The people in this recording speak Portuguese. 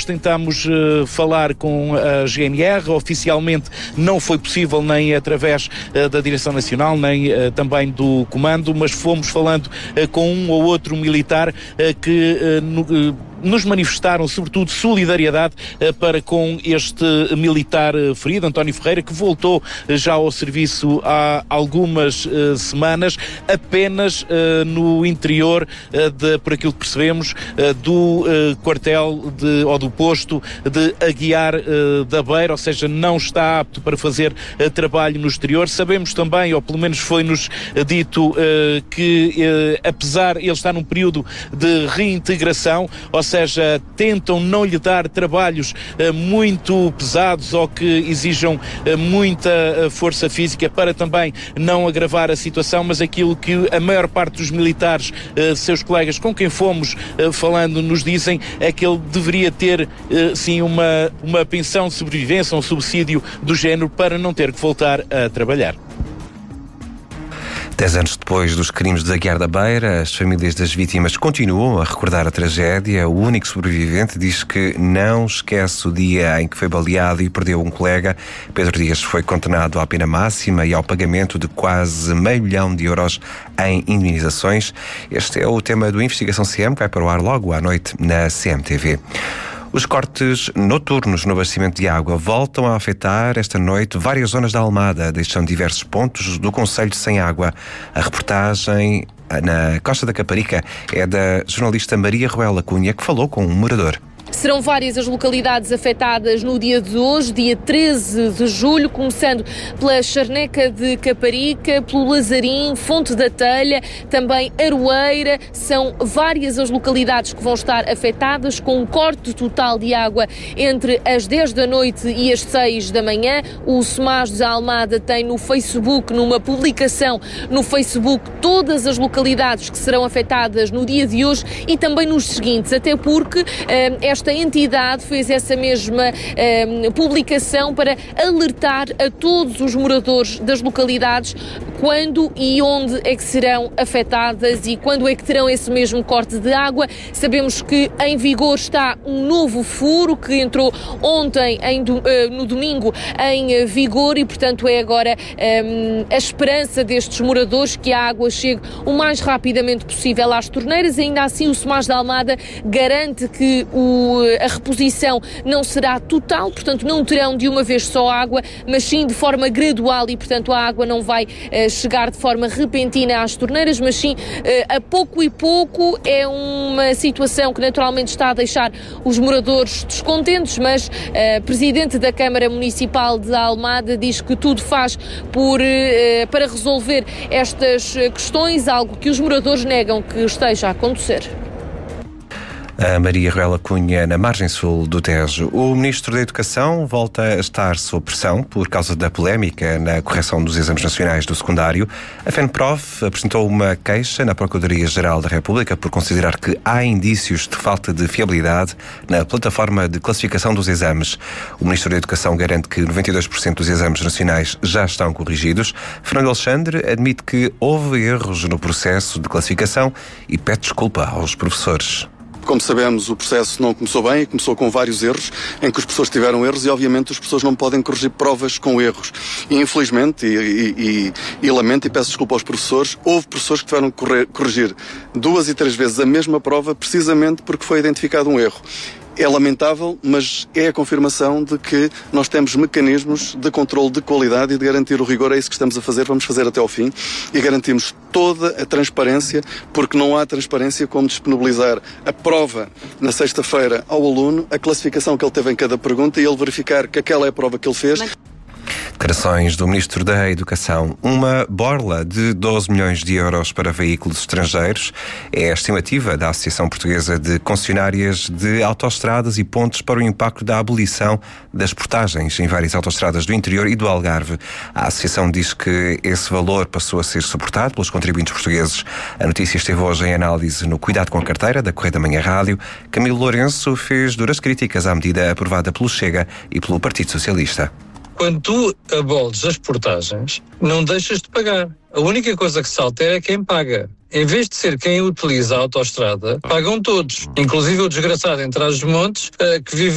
tentámos falar com a GNR, oficialmente não foi possível nem através da Direção Nacional, nem também do Comando, mas fomos falando com um ou outro militar que nos manifestaram, sobretudo, solidariedade para com este militar ferido, António Ferreira, que voltou já ao serviço há algumas semanas, apenas no interior, por aquilo que percebemos, do quartel ou do posto de Aguiar da Beira, ou seja, não está apto para fazer trabalho no exterior. Sabemos também, ou pelo menos foi-nos dito, que apesar ele estar num período de reintegração, ou seja, tentam não lhe dar trabalhos muito pesados ou que exijam muita força física para também não agravar a situação, mas aquilo que a maior parte dos militares, seus colegas com quem fomos falando, nos dizem é que ele deveria ter, sim, uma pensão de sobrevivência, um subsídio do género para não ter que voltar a trabalhar. 10 anos depois dos crimes de Aguiar da Beira, as famílias das vítimas continuam a recordar a tragédia. O único sobrevivente diz que não esquece o dia em que foi baleado e perdeu um colega. Pedro Dias foi condenado à pena máxima e ao pagamento de quase €500 mil em indemnizações. Este é o tema do Investigação CM, que vai para o ar logo à noite na CMTV. Os cortes noturnos no abastecimento de água voltam a afetar esta noite várias zonas da Almada, deixando diversos pontos do concelho sem água. A reportagem na Costa da Caparica é da jornalista Maria Ruela Cunha, que falou com um morador. Serão várias as localidades afetadas no dia de hoje, dia 13 de julho, começando pela Charneca de Caparica, pelo Lazarim, Fonte da Telha, também Aroeira. São várias as localidades que vão estar afetadas, com um corte total de água entre as 10 da noite e as 6 da manhã. O SEMAS da Almada tem no Facebook, numa publicação no Facebook, todas as localidades que serão afetadas no dia de hoje e também nos seguintes, até porque esta entidade fez essa mesma publicação para alertar a todos os moradores das localidades quando e onde é que serão afetadas e quando é que terão esse mesmo corte de água. Sabemos que em vigor está um novo furo que entrou ontem, no domingo, em vigor, e portanto é agora a esperança destes moradores que a água chegue o mais rapidamente possível às torneiras. Ainda assim, o SEMAS da Almada garante que a reposição não será total, portanto não terão de uma vez só água, mas sim de forma gradual, e portanto a água não vai chegar de forma repentina às torneiras, mas sim a pouco e pouco. É uma situação que naturalmente está a deixar os moradores descontentes, mas a Presidente da Câmara Municipal de Almada diz que tudo faz para resolver estas questões, algo que os moradores negam que esteja a acontecer. A Maria Ruela Cunha, na margem sul do Tejo. O Ministro da Educação volta a estar sob pressão por causa da polémica na correção dos exames nacionais do secundário. A FENPROF apresentou uma queixa na Procuradoria-Geral da República por considerar que há indícios de falta de fiabilidade na plataforma de classificação dos exames. O Ministro da Educação garante que 92% dos exames nacionais já estão corrigidos. Fernando Alexandre admite que houve erros no processo de classificação e pede desculpa aos professores. Como sabemos, o processo não começou bem, começou com vários erros, em que os professores tiveram erros e, obviamente, os professores não podem corrigir provas com erros. E, infelizmente, e lamento e peço desculpa aos professores, houve professores que tiveram que corrigir 2 e 3 vezes a mesma prova, precisamente porque foi identificado um erro. É lamentável, mas é a confirmação de que nós temos mecanismos de controle de qualidade e de garantir o rigor. É isso que estamos a fazer, vamos fazer até ao fim e garantimos toda a transparência, porque não há transparência como disponibilizar a prova na sexta-feira ao aluno, a classificação que ele teve em cada pergunta e ele verificar que aquela é a prova que ele fez. Declarações do Ministro da Educação. Uma borla de 12 milhões de euros para veículos estrangeiros é a estimativa da Associação Portuguesa de Concessionárias de Autoestradas e Pontes para o impacto da abolição das portagens em várias autoestradas do interior e do Algarve. A Associação diz que esse valor passou a ser suportado pelos contribuintes portugueses. A notícia esteve hoje em análise no Cuidado com a Carteira, da Correio da Manhã Rádio. Camilo Lourenço fez duras críticas à medida aprovada pelo Chega e pelo Partido Socialista. Quando tu aboles as portagens, não deixas de pagar. A única coisa que se altera é quem paga. Em vez de ser quem utiliza a autoestrada, pagam todos. Inclusive o desgraçado em Trás-os-Montes, que vive